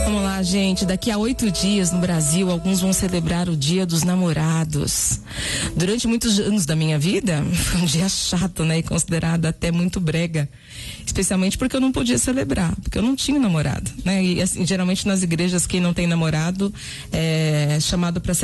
Vamos lá, gente. Daqui a 8 dias no Brasil, alguns vão celebrar o Dia dos Namorados. Durante muitos anos da minha vida, foi um dia chato, né? E considerado até muito brega. Especialmente porque eu não podia celebrar, porque eu não tinha namorado, né? E assim, geralmente nas igrejas, quem não tem namorado é chamado para